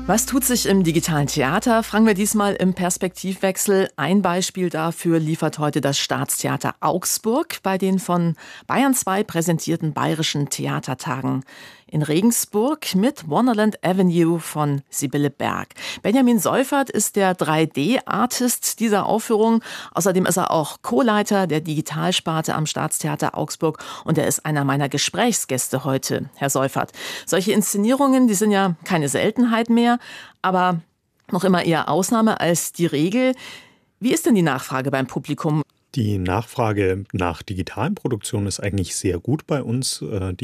Was tut sich im digitalen Theater? Fragen wir diesmal im Perspektivwechsel. Ein Beispiel dafür liefert heute das Staatstheater Augsburg bei den von Bayern 2 präsentierten Bayerischen Theatertagen in Regensburg mit Wonderland Avenue von Sibylle Berg. Benjamin Seufert ist der 3D-Artist dieser Aufführung. Außerdem ist er auch Co-Leiter der Digitalsparte am Staatstheater Augsburg und er ist einer meiner Gesprächsgäste heute, Herr Seufert. Solche Inszenierungen, die sind ja keine Seltenheit mehr, aber noch immer eher Ausnahme als die Regel. Wie ist denn die Nachfrage beim Publikum? Die Nachfrage nach digitalen Produktionen ist eigentlich sehr gut bei uns.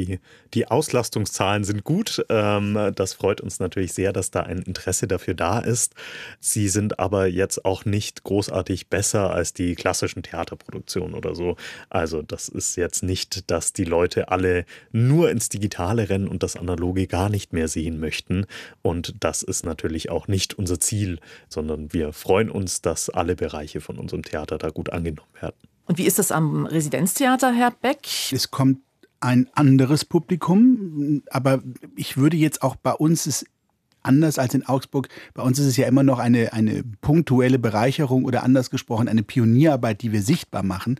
Die Auslastungszahlen sind gut. Das freut uns natürlich sehr, dass da ein Interesse dafür da ist. Sie sind aber jetzt auch nicht großartig besser als die klassischen Theaterproduktionen oder so. Also das ist jetzt nicht, dass die Leute alle nur ins Digitale rennen und das Analoge gar nicht mehr sehen möchten. Und das ist natürlich auch nicht unser Ziel, sondern wir freuen uns, dass alle Bereiche von unserem Theater da gut angenommen werden. Und wie ist das am Residenztheater, Herr Beck? Es kommt ein anderes Publikum, aber ich würde jetzt auch bei uns es anders als in Augsburg. Bei uns ist es ja immer noch eine punktuelle Bereicherung oder anders gesprochen eine Pionierarbeit, die wir sichtbar machen.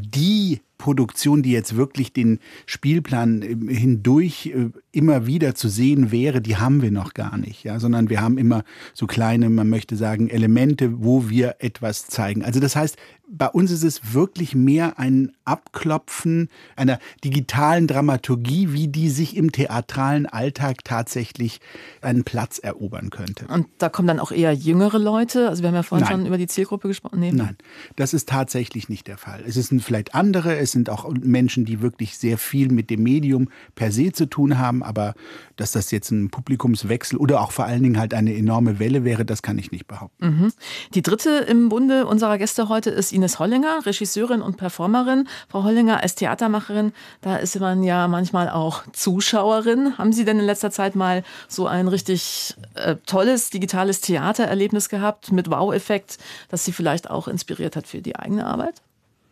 Die Produktion, die jetzt wirklich den Spielplan hindurch immer wieder zu sehen wäre, die haben wir noch gar nicht, ja, sondern wir haben immer so kleine, man möchte sagen, Elemente, wo wir etwas zeigen. Also das heißt, bei uns ist es wirklich mehr ein Abklopfen einer digitalen Dramaturgie, wie die sich im theatralen Alltag tatsächlich einen Platz erobern könnte. Und da kommen dann auch eher jüngere Leute? Also wir haben ja vorhin schon über die Zielgruppe gesprochen. Nein, das ist tatsächlich nicht der Fall. Es sind vielleicht andere, es sind auch Menschen, die wirklich sehr viel mit dem Medium per se zu tun haben, aber dass das jetzt ein Publikumswechsel oder auch vor allen Dingen halt eine enorme Welle wäre, das kann ich nicht behaupten. Mhm. Die dritte im Bunde unserer Gäste heute ist Ines Hollinger, Regisseurin und Performerin. Frau Hollinger, als Theatermacherin, da ist man ja manchmal auch Zuschauerin. Haben Sie denn in letzter Zeit mal so ein richtig tolles digitales Theatererlebnis gehabt mit Wow-Effekt, das Sie vielleicht auch inspiriert hat für die eigene Arbeit?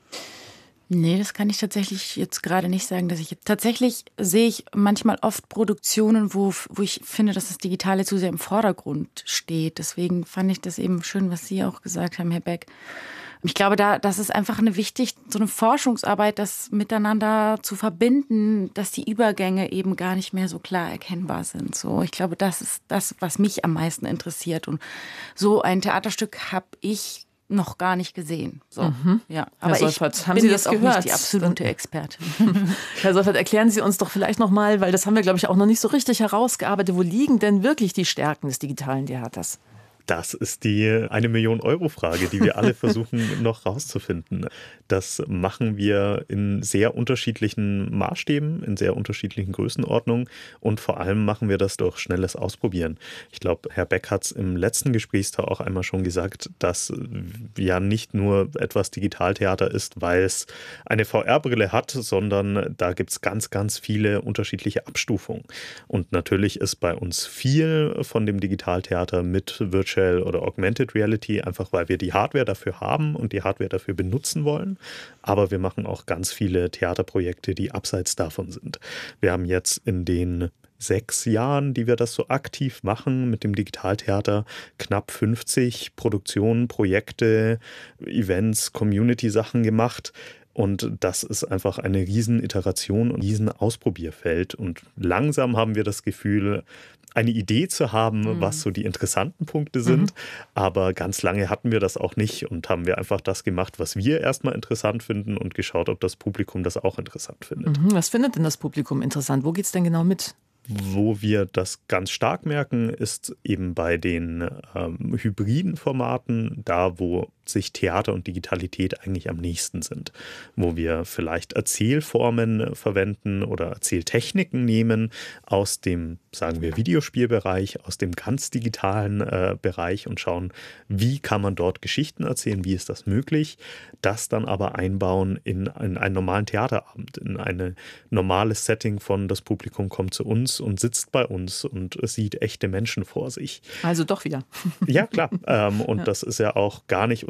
Nee, das kann ich tatsächlich jetzt gerade nicht sagen. Tatsächlich sehe ich manchmal oft Produktionen, wo ich finde, dass das Digitale zu sehr im Vordergrund steht. Deswegen fand ich das eben schön, was Sie auch gesagt haben, Herr Beck. Ich glaube, das ist einfach so eine Forschungsarbeit, das miteinander zu verbinden, dass die Übergänge eben gar nicht mehr so klar erkennbar sind. So, ich glaube, das ist das, was mich am meisten interessiert. Und so ein Theaterstück habe ich noch gar nicht gesehen. So, ja. Aber Herr Seufert, haben bin Sie das jetzt auch gehört? nicht die absolute Expertin. Herr Seufert, erklären Sie uns doch vielleicht nochmal, weil das haben wir, glaube ich, auch noch nicht so richtig herausgearbeitet. Wo liegen denn wirklich die Stärken des digitalen Theaters? Das ist die 1-Million-Euro-Frage, die wir alle versuchen noch rauszufinden. Das machen wir in sehr unterschiedlichen Maßstäben, in sehr unterschiedlichen Größenordnungen und vor allem machen wir das durch schnelles Ausprobieren. Ich glaube, Herr Beck hat es im letzten Gesprächsteil auch einmal schon gesagt, dass ja nicht nur etwas Digitaltheater ist, weil es eine VR-Brille hat, sondern da gibt es ganz, ganz viele unterschiedliche Abstufungen. Und natürlich ist bei uns viel von dem Digitaltheater mit Virtual oder Augmented Reality, einfach weil wir die Hardware dafür haben und die Hardware dafür benutzen wollen. Aber wir machen auch ganz viele Theaterprojekte, die abseits davon sind. Wir haben jetzt in den 6 Jahren, die wir das so aktiv machen mit dem Digitaltheater, knapp 50 Produktionen, Projekte, Events, Community-Sachen gemacht. Und das ist einfach eine Rieseniteration und Riesenausprobierfeld. Und langsam haben wir das Gefühl, eine Idee zu haben, was so die interessanten Punkte sind. Aber ganz lange hatten wir das auch nicht und haben wir einfach das gemacht, was wir erstmal interessant finden und geschaut, ob das Publikum das auch interessant findet. Was findet denn das Publikum interessant? Wo geht es denn genau mit? Wo wir das ganz stark merken, ist eben bei den hybriden Formaten, da wo sich Theater und Digitalität eigentlich am nächsten sind. Wo wir vielleicht Erzählformen verwenden oder Erzähltechniken nehmen aus dem, sagen wir, Videospielbereich, aus dem ganz digitalen Bereich und schauen, wie kann man dort Geschichten erzählen, wie ist das möglich, das dann aber einbauen in einen normalen Theaterabend, in ein normales Setting von das Publikum kommt zu uns und sitzt bei uns und sieht echte Menschen vor sich. Also doch wieder. Ja, klar. Und das ist ja auch gar nicht unser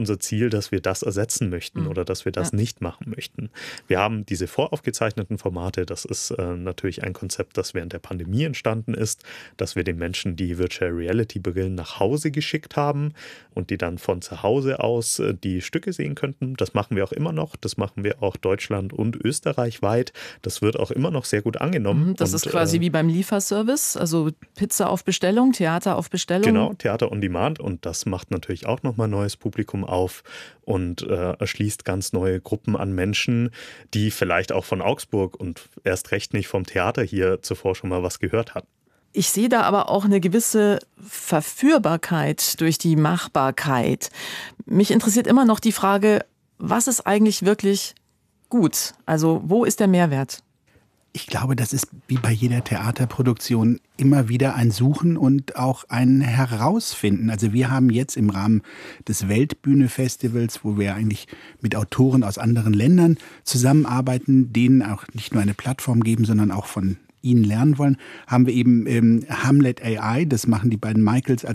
unser Ziel, dass wir das ersetzen möchten oder dass wir das nicht machen möchten. Wir haben diese voraufgezeichneten Formate, das ist natürlich ein Konzept, das während der Pandemie entstanden ist, dass wir den Menschen die Virtual Reality Brillen nach Hause geschickt haben und die dann von zu Hause aus die Stücke sehen könnten. Das machen wir auch immer noch, das machen wir auch Deutschland und Österreich weit. Das wird auch immer noch sehr gut angenommen. Das ist quasi wie beim Lieferservice, also Pizza auf Bestellung, Theater auf Bestellung. Genau, Theater on Demand, und das macht natürlich auch nochmal neues Publikum auf und erschließt ganz neue Gruppen an Menschen, die vielleicht auch von Augsburg und erst recht nicht vom Theater hier zuvor schon mal was gehört hatten. Ich sehe da aber auch eine gewisse Verführbarkeit durch die Machbarkeit. Mich interessiert immer noch die Frage, was ist eigentlich wirklich gut? Also wo ist der Mehrwert? Ich glaube, das ist wie bei jeder Theaterproduktion immer wieder ein Suchen und auch ein Herausfinden. Also wir haben jetzt im Rahmen des Weltbühne-Festivals, wo wir eigentlich mit Autoren aus anderen Ländern zusammenarbeiten, denen auch nicht nur eine Plattform geben, sondern auch von ihnen lernen wollen, haben wir eben Hamlet AI, das machen die beiden Michaels, also